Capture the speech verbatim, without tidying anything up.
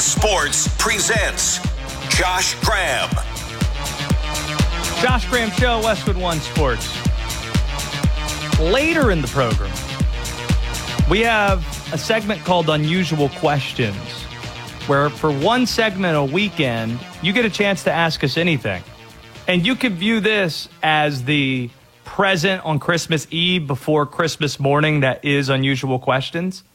Sports presents Josh Graham. Josh Graham Show, Westwood One Sports. Later in the program, we have a segment called Unusual Questions, where for one segment a weekend, you get a chance to ask us anything. And you can view this as the present on Christmas Eve before Christmas morning that is Unusual Questions.